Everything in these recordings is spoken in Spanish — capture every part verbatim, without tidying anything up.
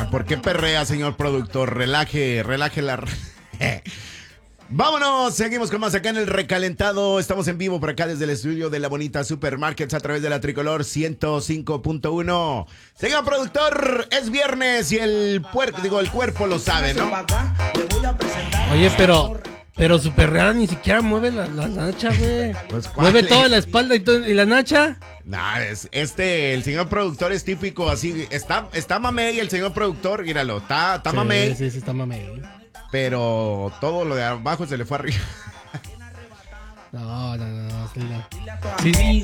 ¿por qué perrea, señor productor? Relaje, relaje la... Vámonos, seguimos con más acá en el recalentado. Estamos en vivo por acá desde el estudio de La Bonita Supermarkets a través de la Tricolor ciento cinco punto uno. Señor productor, es viernes y el puerco, digo, el cuerpo lo sabe, ¿no? Oye, pero... Pero su perreada ni siquiera mueve la, la nacha, güey. Pues, mueve toda la espalda y, todo, y la nacha. Nah, es, este, el señor productor es típico, así, está, está mamey el señor productor, míralo, está, está sí, mamey. Sí, sí, está mamey. Pero todo lo de abajo se le fue arriba. No, no, no, sí, no. Sí.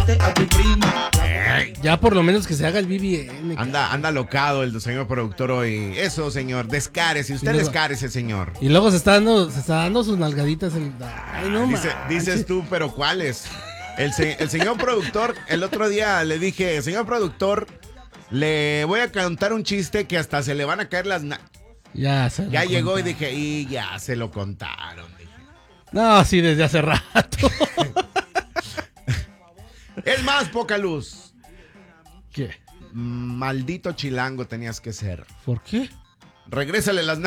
Ya por lo menos que se haga el B B N. Anda, anda locado el señor productor hoy. Eso, señor, descárese, usted descárese, señor. Y luego se está dando, se está dando sus nalgaditas. El... Ay, no, Dice, dices tú, pero ¿cuáles? El, se, el señor productor, el otro día le dije, señor productor, le voy a contar un chiste que hasta se le van a caer las... Na Ya, se ya llegó contaron. Y dije, y ya se lo contaron. Dije. No, sí, desde hace rato. Es más, poca luz. ¿Qué? Maldito chilango tenías que ser. ¿Por qué? Regrésale las...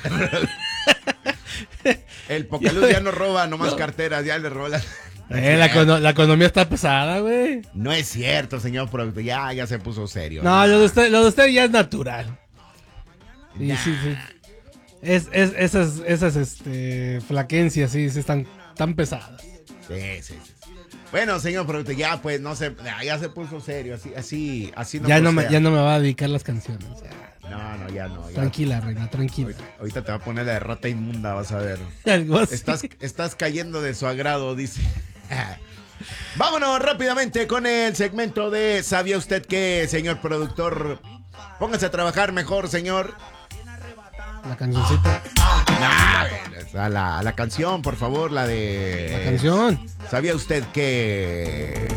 El poca luz ya no roba nomás no. carteras, ya le roba las... Eh, la, econo la economía está pesada, güey. No es cierto, señor productor. Ya, ya se puso serio. No, ¿no? Lo, de usted, lo de usted ya es natural. Sí, nah. sí, sí. Es, es, esas esas este, flaquencias, sí, sí están tan pesadas. Sí, sí, sí. Bueno, señor productor, ya pues no se, ya se puso serio, así, así, así no ya no me, ya no me va a dedicar las canciones. Ya. No, no, ya no. Ya. Tranquila, reina, tranquila. Ahorita, ahorita te va a poner la de rata inmunda, vas a ver. Algo así. Estás, estás cayendo de su agrado, dice. Vámonos rápidamente con el segmento de ¿sabía usted qué, señor productor? Póngase a trabajar mejor, señor. La cancioncita. Nah, a, la, a la canción, por favor, la de... La canción. ¿Sabía usted que...?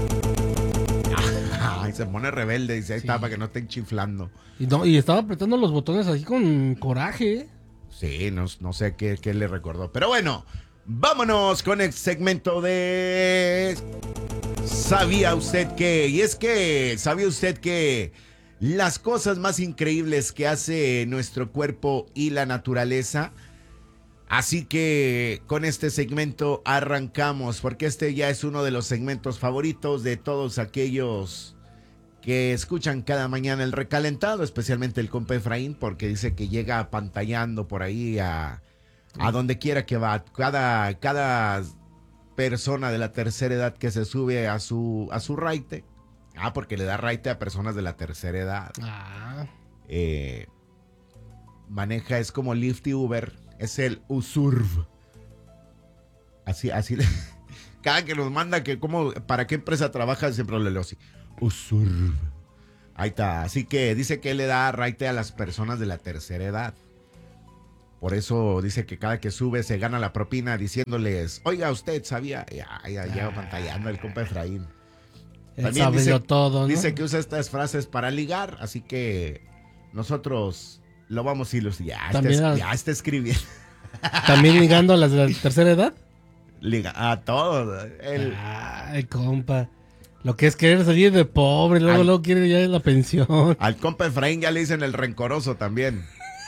Ay, se pone rebelde, dice, ahí sí. Está, para que no estén chiflando. Y, no, y estaba apretando los botones así con coraje. Sí, no, no sé qué, qué le recordó. Pero bueno, vámonos con el segmento de... ¿sabía usted que? Y es que, ¿sabía usted que las cosas más increíbles que hace nuestro cuerpo y la naturaleza? Así que con este segmento arrancamos, porque este ya es uno de los segmentos favoritos de todos aquellos que escuchan cada mañana el recalentado, especialmente el compa Efraín, porque dice que llega apantallando por ahí a, a donde quiera que va. Cada, cada persona de la tercera edad que se sube a su, a su raite, ah, porque le da raite a personas de la tercera edad. Ah. Eh, maneja, es como Lyft y Uber. Es el Usurv. Así, así. Cada que nos manda que cómo, para qué empresa trabaja, siempre lo leo así. Usurv. Ahí está. Así que dice que él le da raite a las personas de la tercera edad. Por eso dice que cada que sube se gana la propina diciéndoles, oiga, usted sabía. Ya, ya, ya pantallando el compa Efraín. También dice, todo, ¿no? Dice que usa estas frases para ligar, así que nosotros... lo vamos a ilustrar. Ya, está, ya está escribiendo. ¿También ligando a las de la tercera edad? Liga a todos. El... Ay, compa. Lo que es querer salir de pobre, luego, al, luego quiere ya la pensión. Al compa Efraín ya le dicen el rencoroso también.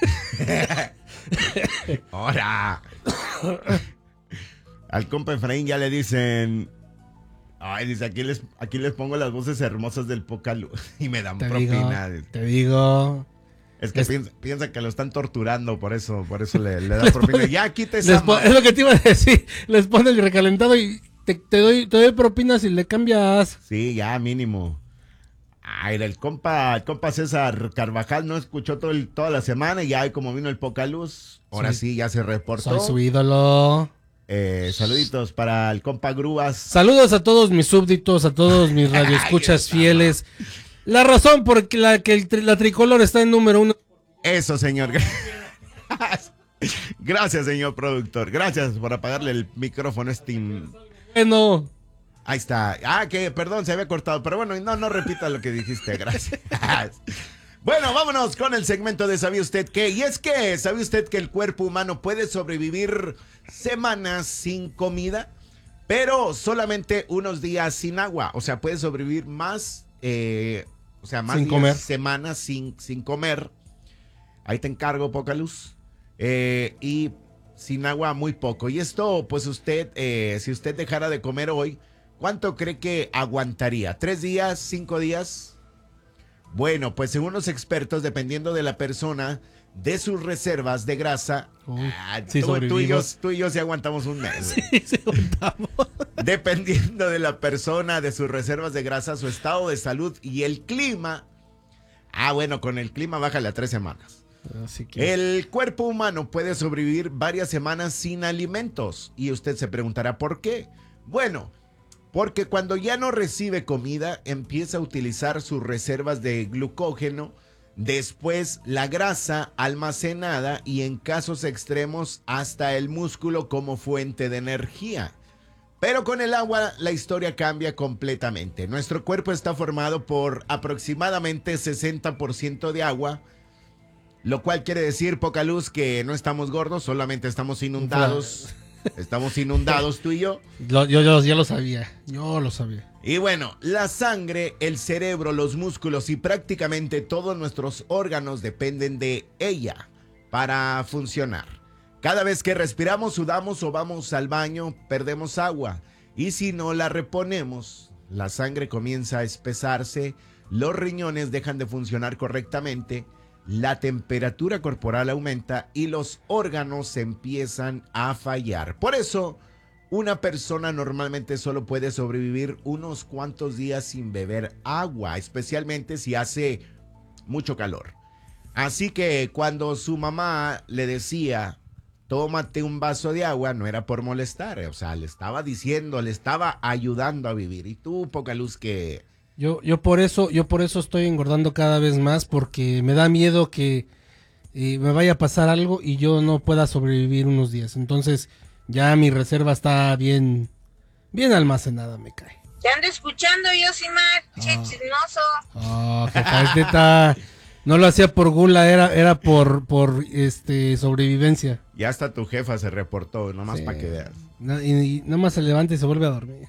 Ahora. Al compa Efraín ya le dicen... Ay, dice, aquí les, aquí les pongo las voces hermosas del Pocalu. Y me dan te propina. Digo, te digo... Es que es, piensa, piensa que lo están torturando, por eso, por eso le, le da propina. Ya quítese. Es lo que te iba a decir. Les pone el recalentado y te, te doy, te doy propinas y le cambias. Sí, ya mínimo. Ay, el compa, el compa César Carvajal no escuchó todo el, toda la semana y ya hoy como vino el Pocaluz, ahora sí, sí ya se reportó. Soy su ídolo. Eh, saluditos para el compa Grúas. Saludos a todos mis súbditos, a todos mis radioescuchas fieles. La razón por la que el, la tricolor está en número uno. Eso, señor. Gracias, señor productor. Gracias por apagarle el micrófono Steam. Bueno. Ahí está. Ah, que perdón, se había cortado. Pero bueno, no, no repita lo que dijiste. Gracias. Bueno, vámonos con el segmento de ¿sabía usted qué? Y es que, ¿sabía usted que el cuerpo humano puede sobrevivir semanas sin comida? Pero solamente unos días sin agua. O sea, puede sobrevivir más... Eh, o sea, más sin días, comer. semanas sin, sin comer, Ahí te encargo, poca luz. Eh, y sin agua, muy poco. Y esto, pues usted, eh, si usted dejara de comer hoy, ¿cuánto cree que aguantaría? ¿Tres días? ¿Cinco días? Bueno, pues según los expertos, dependiendo de la persona, de sus reservas de grasa, Uy, ah, sí tú, tú y yo, sobrevivimos. tú y yo sí aguantamos un mes. Sí, sí aguantamos. Dependiendo de la persona, de sus reservas de grasa, su estado de salud y el clima. Ah, bueno, con el clima bájale a tres semanas. Así que... El cuerpo humano puede sobrevivir varias semanas sin alimentos. Y usted se preguntará ¿por qué? Bueno, porque cuando ya no recibe comida, empieza a utilizar sus reservas de glucógeno, después la grasa almacenada y en casos extremos hasta el músculo como fuente de energía. Pero con el agua la historia cambia completamente. Nuestro cuerpo está formado por aproximadamente sesenta por ciento de agua, lo cual quiere decir, poca luz, que no estamos gordos, solamente estamos inundados. Estamos inundados tú y yo. Lo- yo, yo ya lo sabía, yo lo sabía. Y bueno, la sangre, el cerebro, los músculos y prácticamente todos nuestros órganos dependen de ella para funcionar. Cada vez que respiramos, sudamos o vamos al baño, perdemos agua. Y si no la reponemos, la sangre comienza a espesarse, los riñones dejan de funcionar correctamente, la temperatura corporal aumenta y los órganos empiezan a fallar. Por eso, una persona normalmente solo puede sobrevivir unos cuantos días sin beber agua, especialmente si hace mucho calor. Así que cuando su mamá le decía, tómate un vaso de agua, no era por molestar, o sea, le estaba diciendo, le estaba ayudando a vivir. Y tú, poca luz, que... Yo, yo por eso, yo por eso estoy engordando cada vez más, porque me da miedo que eh, me vaya a pasar algo y yo no pueda sobrevivir unos días. Entonces, ya mi reserva está bien, bien almacenada, me cae. Te ando escuchando, Yosimar, che Ah. chismoso. Oh, jefa, es neta, no lo hacía por gula, era, era por, por este sobrevivencia. Ya hasta tu jefa se reportó, nomás Sí. para que veas. Na- Y, y nada más se levanta y se vuelve a dormir.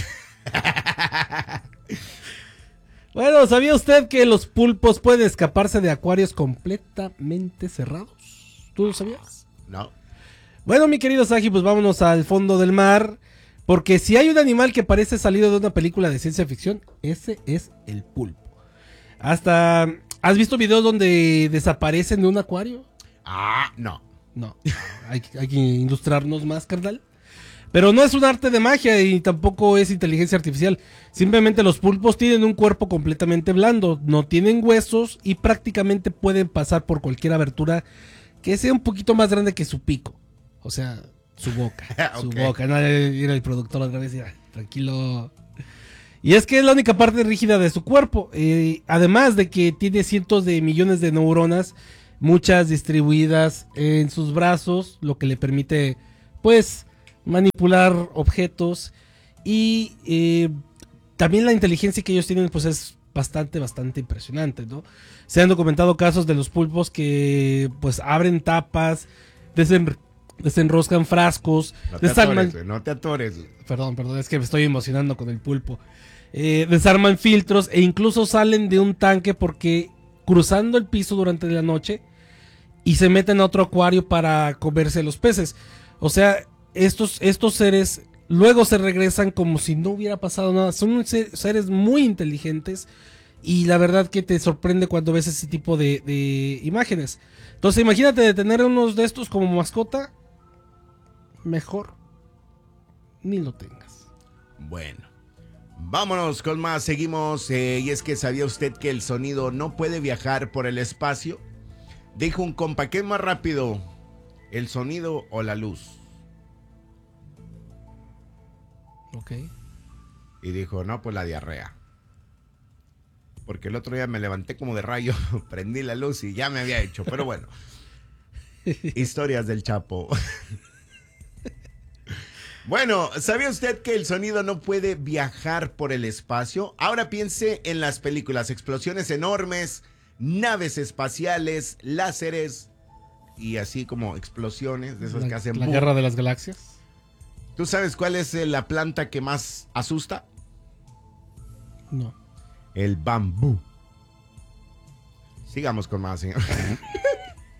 Bueno, ¿sabía usted que los pulpos pueden escaparse de acuarios completamente cerrados? ¿Tú lo sabías? No. Bueno, mi querido Saji, pues vámonos al fondo del mar. Porque si hay un animal que parece salido de una película de ciencia ficción, ese es el pulpo. Hasta, ¿has visto videos donde desaparecen de un acuario? Ah, no. No, hay, hay que ilustrarnos más, carnal. Pero no es un arte de magia y tampoco es inteligencia artificial. Simplemente los pulpos tienen un cuerpo completamente blando, no tienen huesos y prácticamente pueden pasar por cualquier abertura que sea un poquito más grande que su pico. O sea, su boca. Su Ok. boca. No, era el productor otra vez, ya, tranquilo. Y es que es la única parte rígida de su cuerpo. Eh, además de que tiene cientos de millones de neuronas, muchas distribuidas en sus brazos, lo que le permite, pues, manipular objetos. Y eh, también la inteligencia que ellos tienen, pues, es bastante, bastante impresionante, ¿no? Se han documentado casos de los pulpos que, pues, abren tapas, desen- desenroscan frascos, No te desarman- atores, güey, no te atores. Perdón, perdón, es que me estoy emocionando con el pulpo. Eh, desarman filtros e incluso salen de un tanque porque cruzando el piso durante la noche y se meten a otro acuario para comerse los peces. O sea, estos, estos seres luego se regresan como si no hubiera pasado nada. Son se- seres muy inteligentes y la verdad que te sorprende cuando ves ese tipo de, de imágenes. Entonces imagínate de tener unos de estos como mascota, mejor ni lo tengas. Bueno, vámonos con más, seguimos. eh, y es que ¿sabía usted que el sonido no puede viajar por el espacio? Dijo un compa, ¿qué es más rápido? ¿El sonido o la luz? Ok. Y dijo, no, pues la diarrea. Porque el otro día me levanté como de rayo, prendí la luz y ya me había hecho. Pero bueno, historias del Chapo. Bueno, ¿sabía usted que el sonido no puede viajar por el espacio? Ahora piense en las películas, explosiones enormes, naves espaciales, láseres y así como explosiones de esas La, que hacen la boom. guerra de las galaxias. ¿Tú sabes cuál es eh, la planta que más asusta? No. El bambú. Sigamos con más, señor.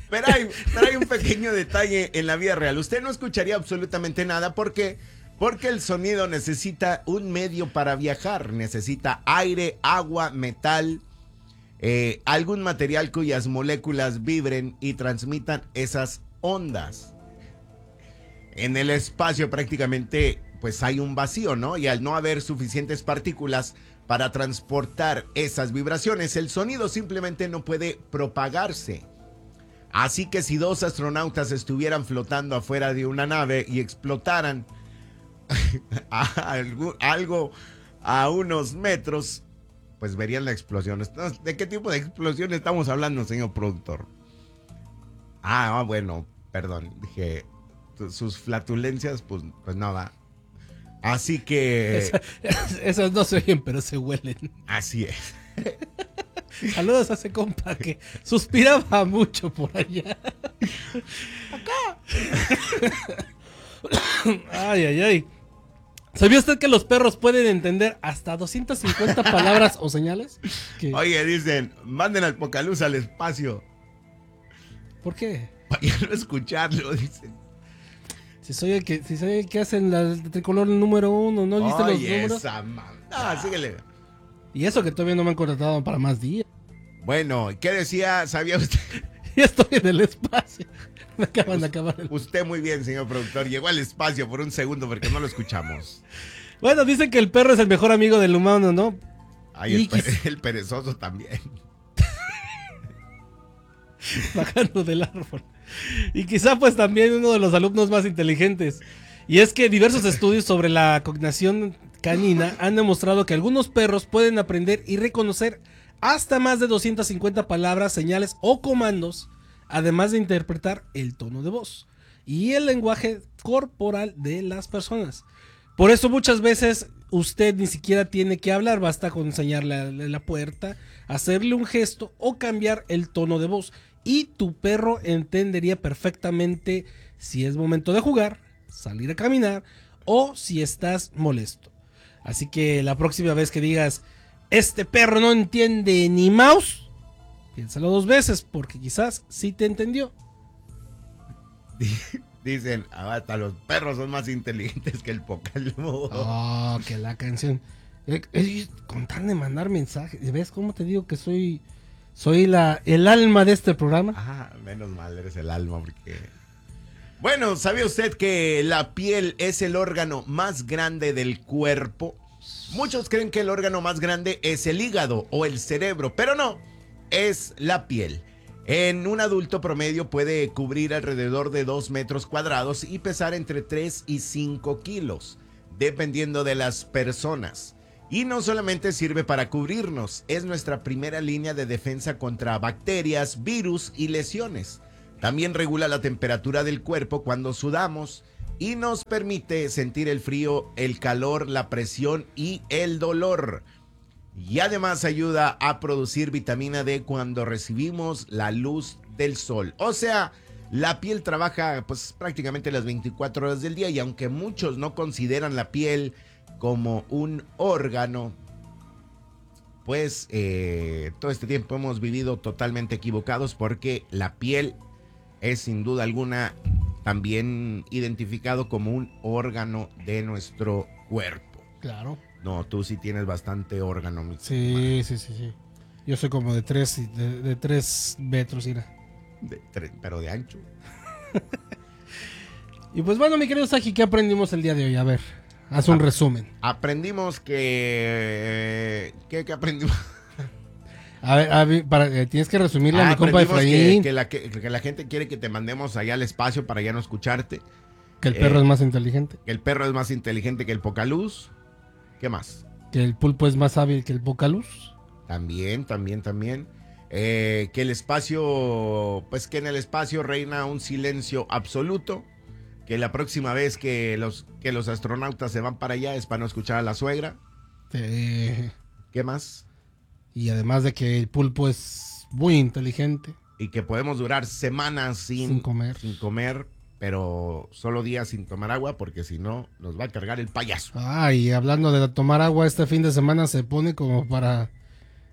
Pero hay, pero hay un pequeño detalle en la vida real. Usted no escucharía absolutamente nada porque, porque el sonido necesita un medio para viajar. Necesita aire, agua, metal, eh, algún material cuyas moléculas vibren y transmitan esas ondas. En el espacio prácticamente pues hay un vacío, ¿no? Y al no haber suficientes partículas para transportar esas vibraciones, el sonido simplemente no puede propagarse. Así que si dos astronautas estuvieran flotando afuera de una nave y explotaran a algo, algo a unos metros, pues verían la explosión. ¿De qué tipo de explosión estamos hablando, señor productor? Ah, bueno, perdón, dije, sus flatulencias, pues, pues nada. Así que... Esa, esas no se oyen, pero se huelen. Así es. Saludos a ese compa que suspiraba mucho por allá. Acá. Ay, ay, ay. ¿Sabía usted que los perros pueden entender hasta doscientas cincuenta palabras o señales? ¿Qué? Oye, dicen, manden al Pocaluz al espacio. ¿Por qué? Para ya no escucharlo, dicen. Si soy el que, si soy el que hacen la el tricolor número uno, ¿no viste los Oye, números? esa man... Ah, síguele. Y eso que todavía no me han contratado para más días. Bueno, ¿qué decía? ¿Sabía usted? Ya estoy en el espacio. Me acaban de acabar el... Usted muy bien, señor productor. Llegó al espacio por un segundo porque no lo escuchamos. Bueno, dicen que el perro es el mejor amigo del humano, ¿no? Ay, el, Y quis- pere- el perezoso también. Bajando del árbol. Y quizá pues también uno de los alumnos más inteligentes. Y es que diversos estudios sobre la cognición canina han demostrado que algunos perros pueden aprender y reconocer hasta más de doscientas cincuenta palabras, señales o comandos, además de interpretar el tono de voz y el lenguaje corporal de las personas. Por eso muchas veces usted ni siquiera tiene que hablar, basta con enseñarle la, la puerta, hacerle un gesto o cambiar el tono de voz. Y tu perro entendería perfectamente si es momento de jugar, salir a caminar o si estás molesto. Así que la próxima vez que digas, este perro no entiende ni mouse, piénsalo dos veces porque quizás sí te entendió. Dicen, ah, hasta los perros son más inteligentes que el Pocaluz. Oh, que la canción. Eh, eh, con tal de mandar mensajes, ¿ves cómo te digo que soy... Soy la, el alma de este programa? Ah, menos mal, eres el alma porque... Bueno, ¿sabía usted que la piel es el órgano más grande del cuerpo? Muchos creen que el órgano más grande es el hígado o el cerebro, pero no, es la piel. En un adulto promedio puede cubrir alrededor de dos metros cuadrados y pesar entre tres y cinco kilos, dependiendo de las personas. Y no solamente sirve para cubrirnos, es nuestra primera línea de defensa contra bacterias, virus y lesiones. También regula la temperatura del cuerpo cuando sudamos y nos permite sentir el frío, el calor, la presión y el dolor. Y además ayuda a producir vitamina D cuando recibimos la luz del sol. O sea, la piel trabaja pues prácticamente las veinticuatro horas del día y aunque muchos no consideran la piel como un órgano, pues eh, todo este tiempo hemos vivido totalmente equivocados porque la piel es sin duda alguna también identificado como un órgano de nuestro cuerpo. Claro. No, tú sí tienes bastante órgano, mi Sí, sí, sí, sí. Yo soy como de tres, de, de tres metros, mira. de, tre- pero de ancho. Y pues bueno, mi querido Saji, ¿qué aprendimos el día de hoy? A ver, haz un Ah. resumen. Aprendimos que... ¿Qué, qué aprendimos? A ver, a ver, para, eh, tienes que resumirle a Ah, mi compa aprendimos Efraín. que, que, la, que, que la gente quiere que te mandemos allá al espacio para ya no escucharte. Que el perro eh, es más inteligente. Que el perro es más inteligente que el Pocaluz. ¿Qué más? Que el pulpo es más hábil que el Pocaluz. También, también, también. Eh, que el espacio, pues que en el espacio reina un silencio absoluto. Que la próxima vez que los, que los astronautas se van para allá es para no escuchar a la suegra. Eh, ¿Qué más? y además de que el pulpo es muy inteligente. Y que podemos durar semanas sin, Sin comer. sin comer, pero solo días sin tomar agua, porque si no, nos va a cargar el payaso. Ah, y hablando de tomar agua, este fin de semana se pone como para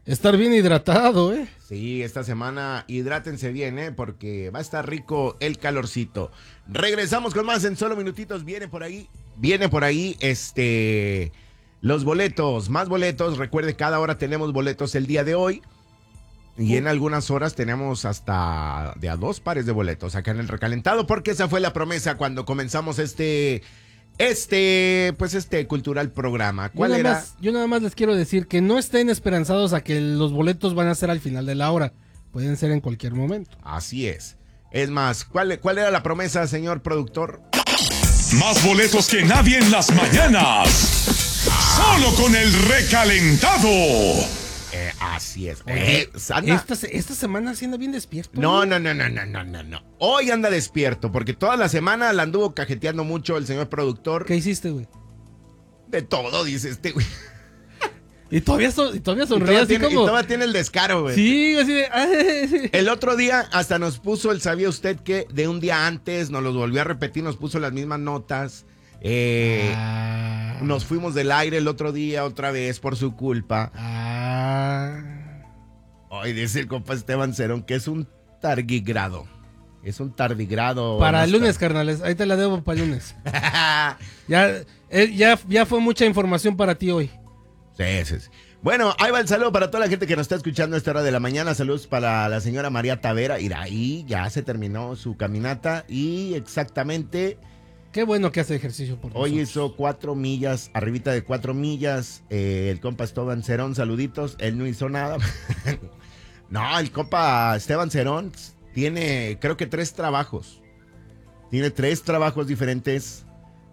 Estar bien hidratado, ¿eh? Sí, esta semana hidrátense bien, ¿eh? Porque va a estar rico el calorcito. Regresamos con más en solo minutitos. Viene por ahí, viene por ahí, este, los boletos, más boletos. Recuerde, cada hora tenemos boletos el día de hoy. Y en algunas horas tenemos hasta de a dos pares de boletos acá en el recalentado, porque esa fue la promesa cuando comenzamos este... Este, pues este cultural programa. ¿Cuál yo era? Más, yo nada más les quiero decir que no estén esperanzados a que los boletos van a ser al final de la hora. Pueden ser en cualquier momento. Así es. Es más, ¿cuál, cuál era la promesa, señor productor? Más boletos que nadie en las mañanas. Solo con el recalentado. Eh, así es. Oye, Eh, anda- esta, se- esta semana sí anda bien despierto. No, ¿eh? no, no, no, no, no, no, no. Hoy anda despierto, porque toda la semana la anduvo cajeteando mucho el señor productor. ¿Qué hiciste, güey? De todo, dice este güey. Y todavía, so- y todavía Y sonríe todavía así tiene, y como... todavía tiene el descaro, güey. Sí, así de... "Ay, sí". El otro día hasta nos puso el ¿sabía usted que? De un día antes, nos los volvió a repetir, nos puso las mismas notas. Eh, Ah. Nos fuimos del aire el otro día otra vez por su culpa. Ah. Hoy dice el compa Esteban Cerón que es un tardigrado. Es un tardigrado. Para el no lunes, carnales. Ahí te la debo para el lunes. Ya, eh, ya, ya fue mucha información para ti hoy. Sí, sí, sí. Bueno, ahí va el saludo para toda la gente que nos está escuchando a esta hora de la mañana. Saludos para la señora María Tavera. Y ahí ya se terminó su caminata y exactamente Qué bueno que hace ejercicio por hoy nosotros. hizo cuatro millas, arribita de cuatro millas. Eh, el compa Esteban Cerón, saluditos. Él no hizo nada. No, el compa Esteban Cerón tiene, creo que tres trabajos. Tiene tres trabajos diferentes.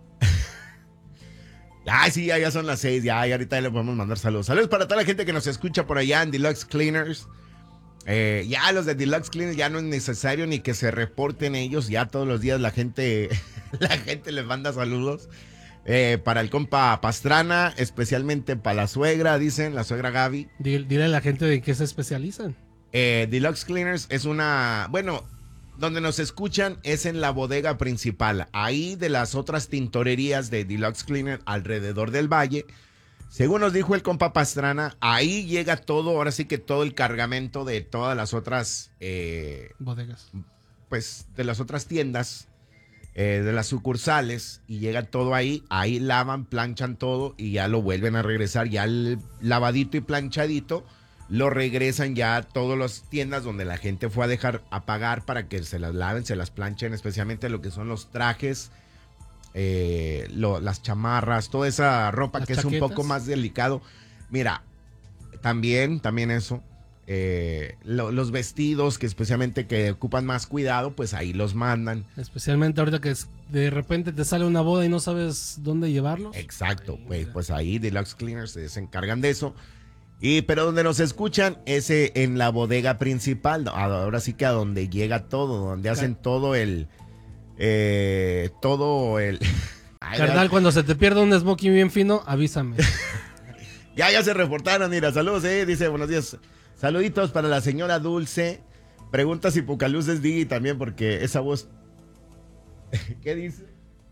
Ay, sí, ya, ya son las seis, ya, y ahorita le podemos mandar saludos. Saludos para toda la gente que nos escucha por allá en Deluxe Cleaners. Eh, ya los de Deluxe Cleaners ya no es necesario ni que se reporten ellos, ya todos los días la gente, la gente les manda saludos. Eh, para el compa Pastrana, especialmente para la suegra, dicen, la suegra Gaby. Dile, dile a la gente de qué se especializan. Eh, Deluxe Cleaners es una, bueno, donde nos escuchan es en la bodega principal. Ahí de las otras tintorerías de Deluxe Cleaner alrededor del valle, según nos dijo el compa Pastrana, ahí llega todo, ahora sí que todo el cargamento de todas las otras, eh, Bodegas. pues de las otras tiendas, eh, de las sucursales, y llega todo ahí, ahí lavan, planchan todo y ya lo vuelven a regresar, ya el lavadito y planchadito, lo regresan ya a todas las tiendas donde la gente fue a dejar a pagar para que se las laven, se las planchen, especialmente lo que son los trajes, eh, lo- las chamarras, toda esa ropa Las que es un chaquetas. poco más delicado. Mira, también, también eso. eh, lo- los vestidos que especialmente que ocupan más cuidado, pues ahí los mandan. Especialmente ahorita que es- de repente te sale una boda y no sabes dónde llevarlos. Exacto, pues, pues ahí Deluxe Cleaners se encargan de eso. Y pero donde nos escuchan es eh, en la bodega principal, no, ahora sí que a donde llega todo, donde hacen todo el eh, todo el Ay, Carnal, ya, cuando se te pierda un smoking bien fino, avísame. ya ya se reportaron, mira, saludos, eh, dice buenos días. Saluditos para la señora Dulce. Pregunta si Pucaluz es Digi también porque esa voz ¿qué dice?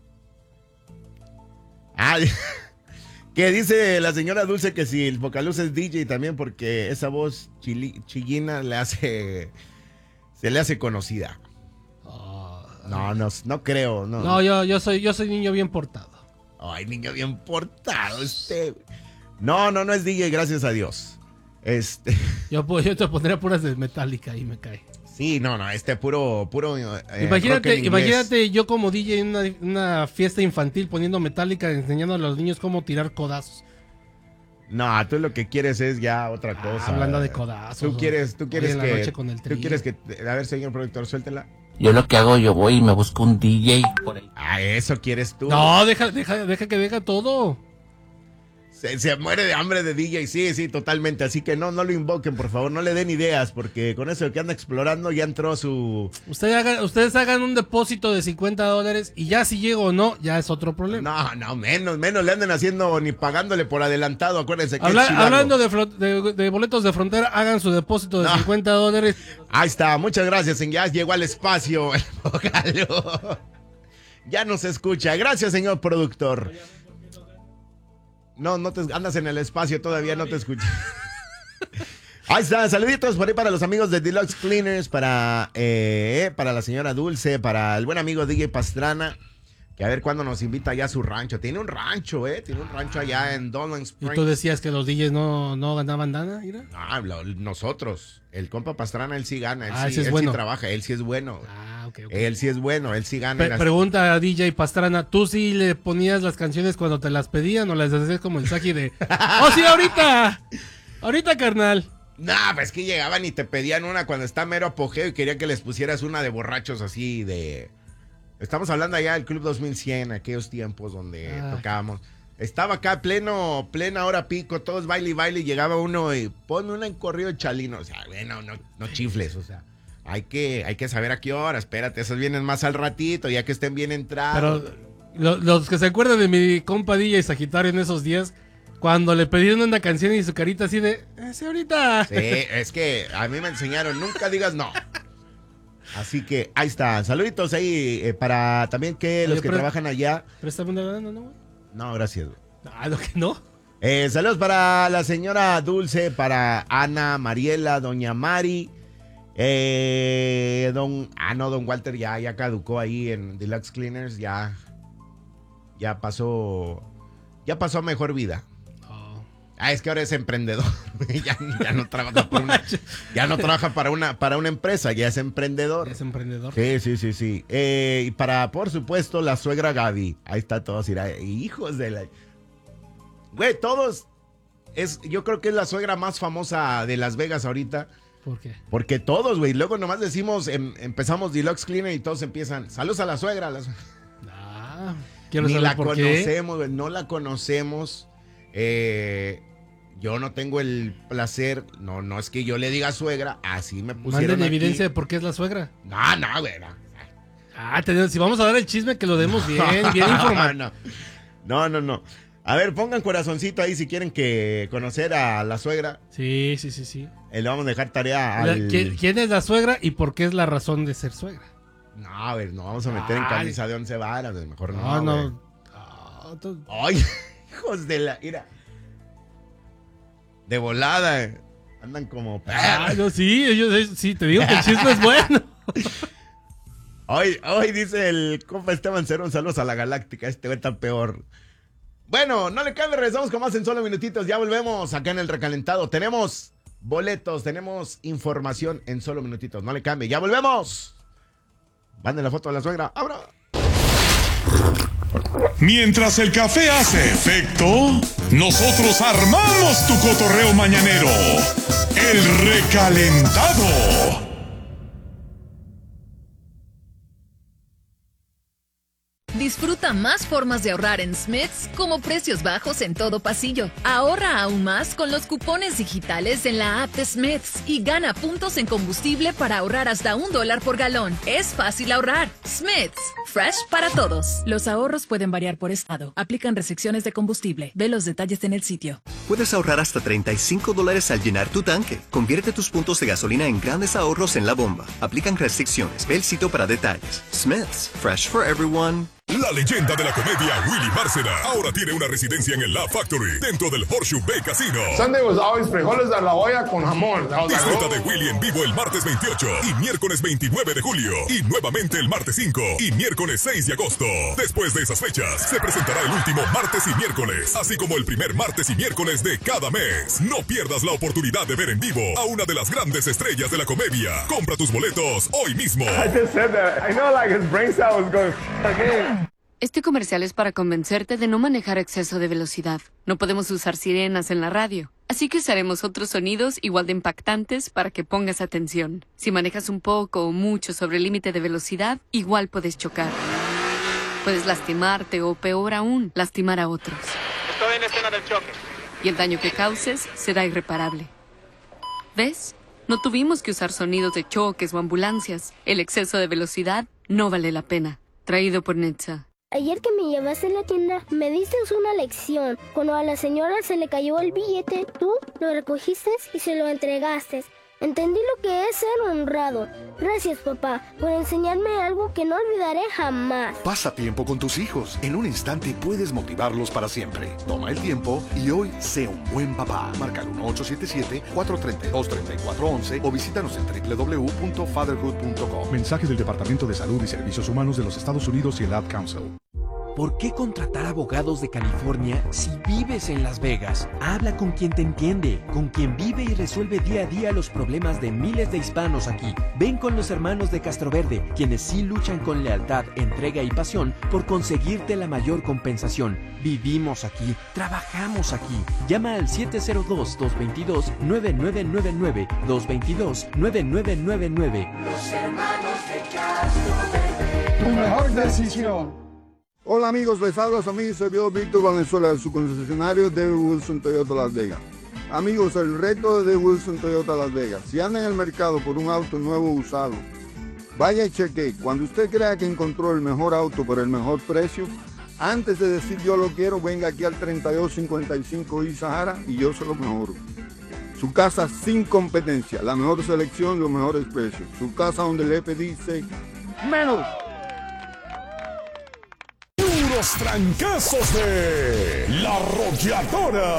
Ah, que dice la señora Dulce que si el Vocaluz es D J también porque esa voz chili- chillina le hace, se le hace conocida. No, no, no creo, no. No, yo, yo soy, yo soy niño bien portado. Ay, niño bien portado este. No, no, no es D J, gracias a Dios. Este, Yo, puedo- yo te pondría puras de Metallica y me cae. sí, no, no, este puro, puro. eh, rock imagínate, en inglés. imagínate yo como D J en una, una fiesta infantil poniendo Metallica, enseñando a los niños cómo tirar codazos. No, tú lo que quieres es ya otra Ah, cosa. hablando de codazos. Tú quieres, tú Hoy quieres en la que, noche con el tú Tri. quieres que, a ver, señor productor, suéltela. Yo lo que hago, yo voy y me busco un D J por ahí. Ah, eso quieres tú. No, deja, deja, deja que diga todo. Se, se muere de hambre de D J, sí, sí, totalmente. Así que no, no lo invoquen, por favor, no le den ideas, porque con eso que anda explorando ya entró su... Ustedes hagan, ustedes hagan un depósito de cincuenta dólares y ya si llego o no, ya es otro problema. No, no, menos, menos le anden haciendo ni pagándole por adelantado, acuérdense que Habla- es chilango. hablando de, fro- de- de boletos de frontera, hagan su depósito de No. cincuenta dólares. Ahí está, muchas gracias, ya llegó al espacio el Vocalo. Ya nos escucha, gracias señor productor. No, no te andas en el espacio todavía, no te escucho. Ahí está, saluditos por ahí para los amigos de Deluxe Cleaners, para, eh, para la señora Dulce, para el buen amigo D J Pastrana, que a ver cuándo nos invita allá a su rancho. Tiene un rancho, ¿eh? Tiene un rancho allá en Donald Springs. ¿Y tú decías que los D Js no, no ganaban nada? Mira. No, lo- nosotros. El compa Pastrana, él sí gana. Él, Ah, sí, ese es él bueno. sí trabaja, él sí es bueno. Ah, ok, ok. Él sí es bueno, él sí gana. Pe- en las- pregunta a D J Pastrana, ¿tú sí le ponías las canciones cuando te las pedían o las hacías como el Saki de ¡Oh, sí, ahorita! ¡Ahorita, carnal! No, pues que llegaban y te pedían una cuando está mero apogeo y querían que les pusieras una de borrachos así de... Estamos hablando allá del Club dos mil cien, aquellos tiempos donde Ah. tocábamos. Estaba acá pleno, plena hora pico, todos baile y baile y llegaba uno y ponme una en corrido de Chalino. O sea, bueno, no, no chifles, o sea, hay que, hay que saber a qué hora, espérate, esas vienen más al ratito, ya que estén bien entrados. Pero lo- los que se acuerdan de mi compa D J Sagitario en esos días, cuando le pedían una canción y su carita así de "Eh, sí, ahorita. Sí, es que a mí me enseñaron, nunca digas no. Así que ahí está, saluditos ahí eh, para también que los Oye, que pero- trabajan allá. Préstame una lana, ¿no, güey? No, gracias. güey. Ah, lo que no. Eh, saludos para la señora Dulce, para Ana, Mariela, doña Mari, eh, don, ah no, don Walter ya, ya caducó ahí en Deluxe Cleaners, ya, ya pasó, ya pasó a mejor vida. Oh. Ah, es que ahora es emprendedor, ya, ya no trabaja por una, ya no trabaja para una, para una empresa, ya es emprendedor. Es emprendedor. Sí, sí, sí, sí. Eh, y para, por supuesto, la suegra Gaby. Ahí está todos, mira, hijos de la... Güey, todos... Es, yo creo que es la suegra más famosa de Las Vegas ahorita. ¿Por qué? Porque todos, güey. Luego nomás decimos, em- empezamos Deluxe Cleaner y todos empiezan. Saludos a la suegra. a la suegra". Ah, quiero Ni saber la por qué. conocemos, güey. No la conocemos. Eh, yo no tengo el placer. No, no es que yo le diga suegra. Así me pusieron Manden aquí. evidencia de por qué es la suegra. No, no, güey. No. Ah, tenemos- si vamos a dar el chisme, que lo demos bien, bien informado. no, no, no, no. A ver, pongan corazoncito ahí si quieren que conocer a la suegra. Sí, sí, sí, sí. Eh, le vamos a dejar tarea La- al... ¿Quién, quién es la suegra y por qué es la razón de ser suegra? No, a ver, no vamos a meter en Ay. camisa de once varas. güey, Mejor no, No, no. güey. Ah, tú- Ay, hijos de la... Mira. De volada. eh. Andan como... Ah, perros. no, sí, ellos, sí, te digo que el chisme es bueno. Hoy, hoy dice el compa Esteban Cero, saludos a la Galáctica. Este güey está peor. Bueno, no le cambie, regresamos con más en solo minutitos. Ya volvemos acá en el recalentado. Tenemos boletos, tenemos información en solo minutitos. No le cambie, ya volvemos. Manden la foto de la suegra. ¡Abra! Mientras el café hace efecto, nosotros armamos tu cotorreo mañanero. El recalentado. Disfruta más formas de ahorrar en Smiths, como precios bajos en todo pasillo. Ahorra aún más con los cupones digitales en la app de Smiths y gana puntos en combustible para ahorrar hasta un dólar por galón. Es fácil ahorrar. Smiths, fresh para todos. Los ahorros pueden variar por estado. Aplican restricciones de combustible. Ve los detalles en el sitio. Puedes ahorrar hasta treinta y cinco dólares al llenar tu tanque. Convierte tus puntos de gasolina en grandes ahorros en la bomba. Aplican restricciones. Ve el sitio para detalles. Smiths, fresh for everyone. La leyenda de la comedia Willy Bárcena ahora tiene una residencia en el Laugh Factory dentro del Horseshoe Bay Casino. Sunday was always frijoles a la olla con jamón. I was like, Disfruta oh. de Willy en vivo el martes veintiocho y miércoles veintinueve de julio y nuevamente el martes cinco y miércoles seis de agosto. Después de esas fechas se presentará el último martes y miércoles, así como el primer martes y miércoles de cada mes. No pierdas la oportunidad de ver en vivo a una de las grandes estrellas de la comedia. Compra tus boletos hoy mismo. I just said that. I know like his brain cell was going again. Este comercial es para convencerte de no manejar a exceso de velocidad. No podemos usar sirenas en la radio, así que usaremos otros sonidos igual de impactantes para que pongas atención. Si manejas un poco o mucho sobre el límite de velocidad, igual puedes chocar. Puedes lastimarte o, peor aún, lastimar a otros. Estoy en escena del choque. Y el daño que causes será irreparable. ¿Ves? No tuvimos que usar sonidos de choques o ambulancias. El exceso de velocidad no vale la pena. Traído por Netza. Ayer que me llevaste a la tienda, me diste una lección. Cuando a la señora se le cayó el billete, tú lo recogiste y se lo entregaste. Entendí lo que es ser honrado. Gracias, papá, por enseñarme algo que no olvidaré jamás. Pasa tiempo con tus hijos. En un instante puedes motivarlos para siempre. Toma el tiempo y hoy sé un buen papá. Marca el uno ocho siete siete, cuatro tres dos, tres cuatro uno uno o visítanos en doble u doble u doble u punto fatherhood punto com. Mensaje del Departamento de Salud y Servicios Humanos de los Estados Unidos y el Ad Council. ¿Por qué contratar abogados de California si vives en Las Vegas? Habla con quien te entiende, con quien vive y resuelve día a día los problemas de miles de hispanos aquí. Ven con los hermanos de Castroverde, quienes sí luchan con lealtad, entrega y pasión por conseguirte la mayor compensación. Vivimos aquí, trabajamos aquí. Llama al siete cero dos, dos dos dos, nueve nueve nueve nueve, dos dos dos, nueve nueve nueve nueve. Los hermanos de Castroverde. Tu mejor decisión. Hola amigos, les habla su amigo servidor Víctor Valenzuela de su concesionario David Wilson Toyota Las Vegas. Amigos, el reto de David Wilson Toyota Las Vegas. Si anda en el mercado por un auto nuevo o usado, vaya y cheque. Cuando usted crea que encontró el mejor auto por el mejor precio, antes de decir yo lo quiero, venga aquí al treinta y dos cincuenta y cinco I Sahara y yo se lo mejoro. Su casa sin competencia, la mejor selección, los mejores precios. Su casa donde el F dice menos. Los trancazos de La Arrolladora.